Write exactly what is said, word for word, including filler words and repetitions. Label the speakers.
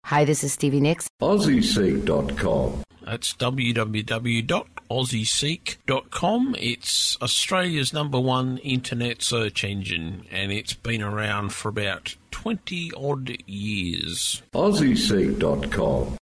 Speaker 1: Hi, this is Stevie Nicks.
Speaker 2: Aussie Seek dot com.
Speaker 3: That's w w w dot aussie seek dot com. It's Australia's number one internet search engine, and it's been around for about twenty odd years.
Speaker 2: Aussie Seek dot com.